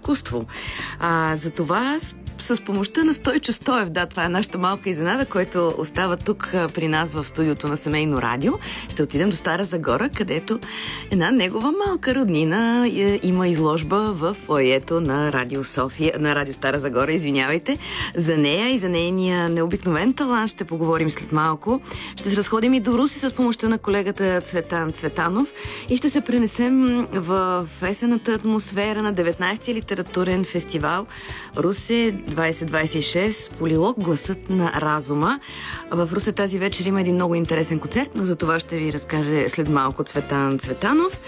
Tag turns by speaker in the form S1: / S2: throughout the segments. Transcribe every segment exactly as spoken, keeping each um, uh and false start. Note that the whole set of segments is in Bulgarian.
S1: изкуство. А, за това с помощта на Стойчо Стоев, да, това е нашата малка изненада, който остава тук при нас в студиото на Семейно радио. Ще отидем до Стара Загора, където една негова малка роднина има изложба в фоайето на Радио София, на Радио Стара Загора, извинявайте. За нея и за нейния необикновен талант ще поговорим след малко. Ще се разходим и до Руси с помощта на колегата Цветан Цветанов и ще се пренесем в есенната атмосфера на деветнайсети литературен фестивал Русе двайсет двайсет и шест, Полилог, гласът на разума. В Русе тази вечер има един много интересен концерт, но за това ще ви разкаже след малко Цветан Цветанов.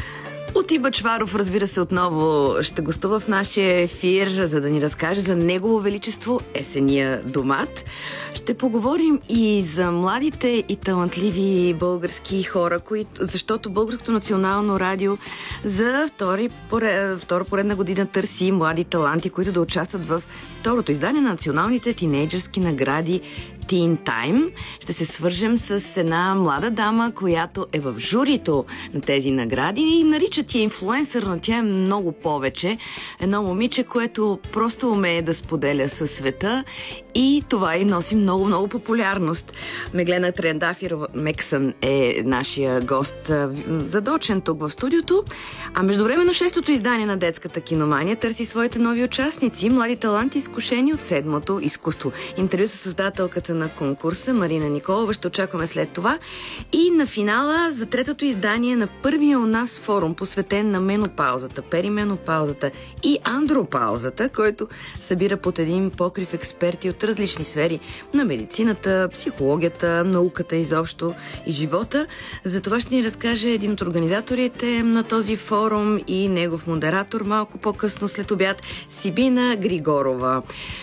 S1: Оти Бъчваров, разбира се, отново ще гостува в нашия ефир, за да ни разкаже за Негово величество есения домат. Ще поговорим и за младите и талантливи български хора, кои, защото Българското национално радио за втори поред, втора поредна година търси млади таланти, които да участват в второто издание на националните тинейджърски награди Teen Time. Ще се свържем с една млада дама, която е в журито на тези награди и наричат я инфлуенсър, но тя е много повече. Едно момиче, което просто умее да споделя със света и това и носи много-много популярност. Меглена Трендафирова Мексън е нашия гост, задочен тук в студиото. А междувременно шестото издание на Детската киномания търси своите нови участници, млади таланти, изкушени от седмото изкуство. Интервю с създателката на конкурса Марина Николова ще очакваме след това. И на финала за третото издание на първия у нас форум, посветен на менопаузата, перименопаузата и андропаузата, който събира под един покрив експерти от различни сфери на медицината, психологията, науката изобщо и живота. За това ще ни разкаже един от организаторите на този форум и негов модератор малко по-късно след обяд, Сибина Григорова.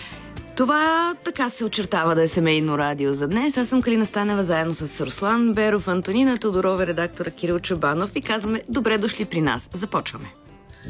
S1: Това така се очертава да е Семейно радио за днес. Аз съм Калина Станева, заедно с Руслан Беров, Антонина Тодорова, редактора Кирил Чобанов и казваме добре дошли при нас. Започваме.